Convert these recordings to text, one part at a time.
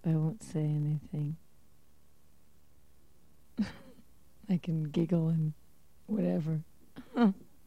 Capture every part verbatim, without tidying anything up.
I won't say anything. I can giggle and whatever. Hmm?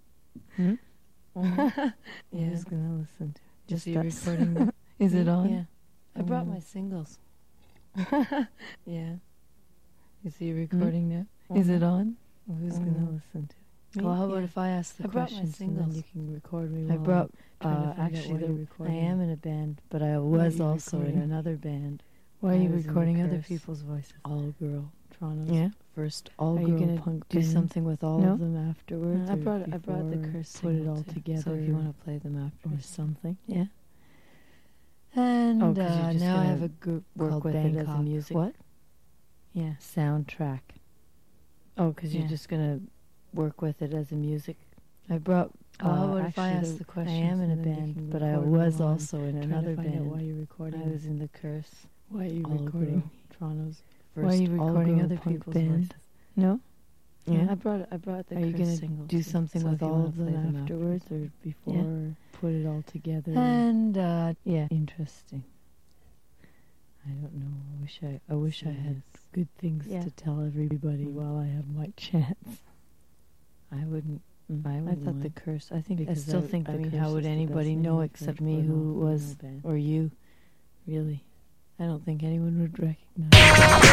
Yeah. Who's gonna listen to it? Just you us. recording it? Is it on? Yeah. I brought Oh. my singles. Yeah. Is he recording now? Is it on? Well, who's Mm. gonna listen to it? Well, how about Yeah. if I ask the I brought my questions and then singles. you can record me? I while brought. I'm trying to Uh, find out actually, why the, you're I recording am me. in a band, but I Why was are you also in recording? another band. Why are I you was in the recording other chorus. people's voices? All girl Toronto's Yeah. first all Are you girl gonna punk do band. something with all No? of them afterwards? No, I or brought I brought the before? curse Put it single all too. together. So if you want to play them after or something. yeah. And Oh, 'cause you're uh, just now I gonna have a group work called with it as a Bangkok. music. What? Yeah. Soundtrack. Oh, because Yeah. you're just gonna work with it as a music. I brought. Well, how uh, about if I actually, ask the, the questions? I am in a and then you band, can but I record me was while I'm also in trying another to find band. out why you're recording. I was in the Curse. Why are you all recording girl. Toronto's Why first are you recording all-girl other punk people's band? voices? No. Yeah, Yeah. I brought I brought the Are you Curse gonna single do too. something So with if you all wanna of them, play them afterwards, or before? Put it all together. And uh, yeah, interesting. I don't know. I wish I. I wish I had good things Yeah. to tell everybody Mm. while I have my chance. I wouldn't. Mm. I, I wouldn't thought the mind. Curse. I think Because I still I- think I the mean, Curse how is would the anybody best know name, I think, except for me an who all-female was band. or you? Really, I don't think anyone would recognize.